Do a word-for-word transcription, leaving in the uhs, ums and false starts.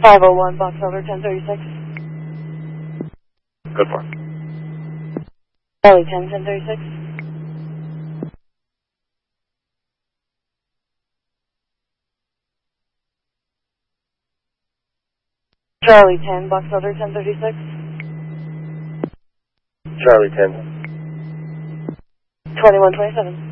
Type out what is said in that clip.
five oh one, Box Elder ten thirty-six. Good for. Charlie ten, ten thirty-six. Charlie ten, Box Elder ten thirty-six. Charlie ten. twenty-one twenty-seven.